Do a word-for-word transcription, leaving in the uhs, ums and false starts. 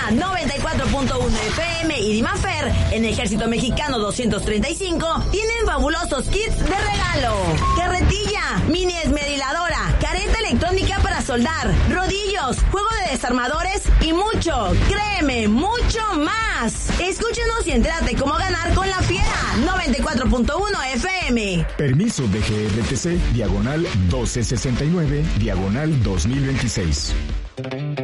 noventa y cuatro punto uno F M y Dimafer en Ejército Mexicano doscientos treinta y cinco tienen fabulosos kits de regalo. Carretilla, mini esmeriladora, careta electrónica para soldar, rodillos, juego de desarmadores y mucho, créeme, mucho más. Escúchenos y entérate cómo ganar con la Fiera noventa y cuatro punto uno F M. Permiso D G R T C, diagonal doce sesenta y nueve, diagonal dos mil veintiséis.